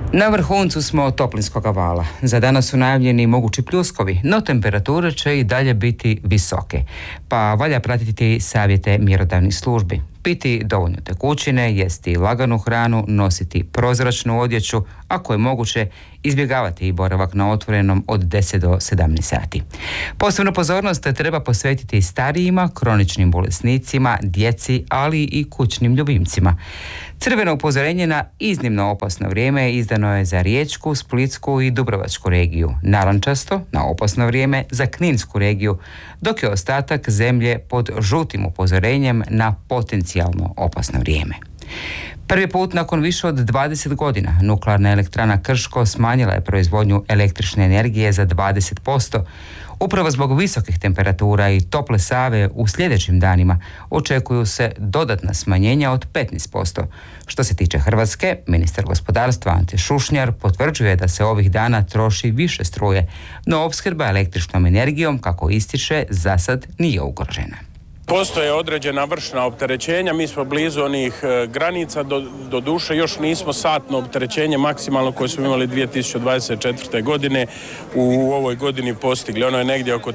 Na vrhuncu smo toplinskog vala. Za danas su najavljeni mogući pljuskovi, no temperature će i dalje biti visoke. Pa valja pratiti savjete mjerodavnih službi. Piti dovoljno tekućine, jesti laganu hranu, nositi prozračnu odjeću, ako je moguće izbjegavati i boravak na otvorenom od 10 do 17 sati. Posebnu pozornost treba posvetiti starijima, kroničnim bolesnicima, djeci, ali i kućnim ljubimcima. Crveno upozorenje na iznimno opasno vrijeme izdano je za Riječku, Splitsku i Dubrovačku regiju, narančasto na opasno vrijeme za Kninsku regiju, dok je ostatak zemlje pod žutim upozorenjem na potencijalno opasno vrijeme. Prvi put nakon više od 20 godina nuklearna elektrana Krško smanjila je proizvodnju električne energije za 20%. Upravo zbog visokih temperatura i tople Save u sljedećim danima očekuju se dodatna smanjenja od 15%. Što se tiče Hrvatske, ministar gospodarstva Ante Šušnjar potvrđuje da se ovih dana troši više struje, no opskrba električnom energijom, kako ističe, za sad nije ugrožena. Postoje određena vršna opterećenja, mi smo blizu onih granica, do duše još nismo satno opterećenje maksimalno koje smo imali 2024. godine u ovoj godini postigli. Ono je negdje oko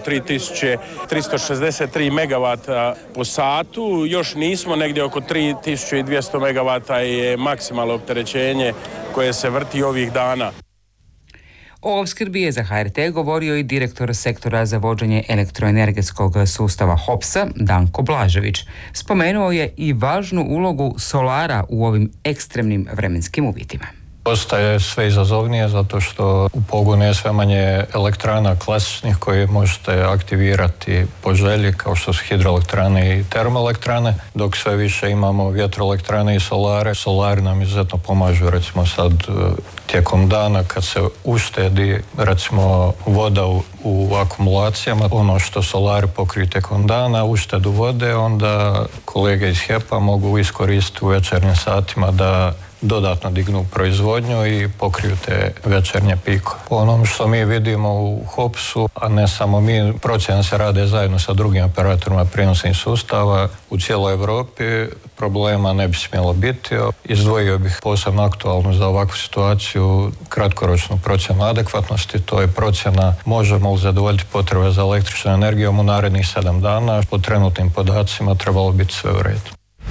3363 megavata po satu, još nismo, negdje oko 3200 megavata je maksimalno opterećenje koje se vrti ovih dana. O opskrbi je za HRT govorio i direktor sektora za vođenje elektroenergetskog sustava HOPS-a Danko Blažević. Spomenuo je i važnu ulogu solara u ovim ekstremnim vremenskim uvjetima. Postaje sve izazovnije zato što u pogonu je sve manje elektrana klasičnih koje možete aktivirati po želji, kao što su hidroelektrane i termoelektrane, dok sve više imamo vjetroelektrane i solare. Solari nam izuzetno pomažu, recimo sad tijekom dana kad se uštedi recimo voda u akumulacijama, ono što solari pokriju tijekom dana, uštedu vode, onda kolege iz HEP-a mogu iskoristiti u večernjim satima da dodatno dignu proizvodnju i pokriju te večernje pikove. Po onom što mi vidimo u HOPS-u, a ne samo mi, procjene se rade zajedno sa drugim operatorima prijenosnih sustava u cijeloj Europi, problema ne bi smjelo biti. Izdvojio bih posebno aktualnu za ovakvu situaciju kratkoročnu procjenu adekvatnosti, to je procjena možemo li zadovoljiti potrebe za električnom energijom u narednih 7 dana. Po trenutnim podacima trebalo biti sve u redu.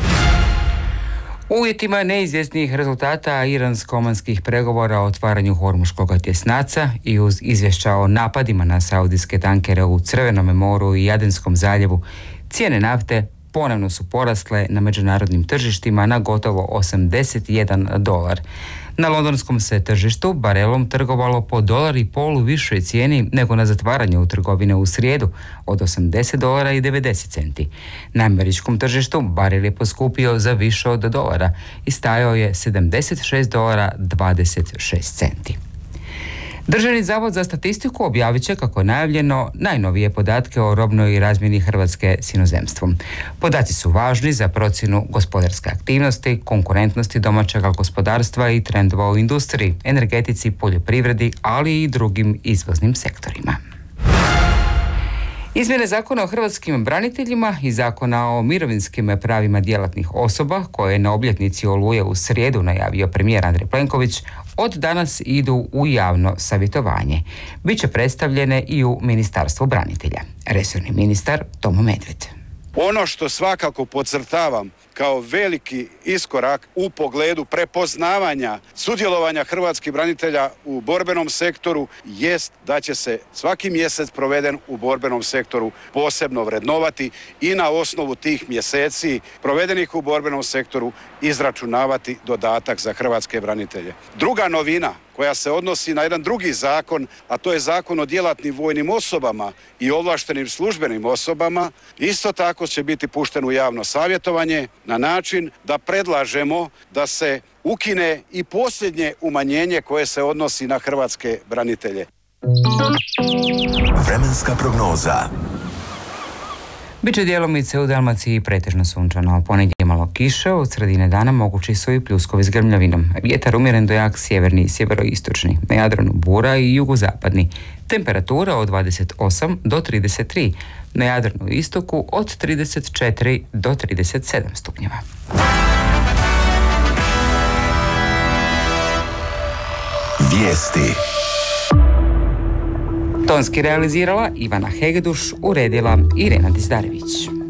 U uvjetima neizvjesnih rezultata iransko-omanskih pregovora o otvaranju Hormuškog tjesnaca i uz izvješća o napadima na saudijske tankere u Crvenom moru i Adenskom zaljevu, cijene nafte ponovno su porasle na međunarodnim tržištima na gotovo $81. Na londonskom se tržištu barelom trgovalo po $1,50 višoj cijeni nego na zatvaranju trgovine u srijedu od $80,90. Na američkom tržištu barel je poskupio za više od $1 i stajao je $76,26. Državni zavod za statistiku objavit će, kako je najavljeno, najnovije podatke o robnoj razmjeni Hrvatske s inozemstvom. Podaci su važni za procjenu gospodarske aktivnosti, konkurentnosti domaćeg gospodarstva i trendova u industriji, energetici, poljoprivredi, ali i drugim izvoznim sektorima. Izmjene Zakona o hrvatskim braniteljima i Zakona o mirovinskim pravima djelatnih osoba, koje je na obljetnici Oluje u srijedu najavio premijer Andrej Plenković, od danas idu u javno savjetovanje. Biće predstavljene i u Ministarstvu branitelja. Resorni ministar Tomo Medved. Ono što svakako podcrtavam kao veliki iskorak u pogledu prepoznavanja sudjelovanja hrvatskih branitelja u borbenom sektoru jest da će se svaki mjesec proveden u borbenom sektoru posebno vrednovati i na osnovu tih mjeseci provedenih u borbenom sektoru izračunavati dodatak za hrvatske branitelje. Druga novina koja se odnosi na jedan drugi zakon, a to je Zakon o djelatnim vojnim osobama i ovlaštenim službenim osobama, isto tako će biti pušten u javno savjetovanje na način da predlažemo da se ukine i posljednje umanjenje koje se odnosi na hrvatske branitelje. Vremenska prognoza. Biće djelomice u Dalmaciji pretežno sunčano. Ponegdje malo kiše, od sredine dana mogući su i pljuskovi s grmljavinom. Vjetar umjeren do jak sjeverni i sjeveroistočni. Na Jadranu bura i jugozapadni. Temperatura od 28 do 33. Na Jadranu i istoku od 34 do 37 stupnjeva. Vijesti. Tonski realizirala Ivana Hegduš, uredila Irena Dizdarević.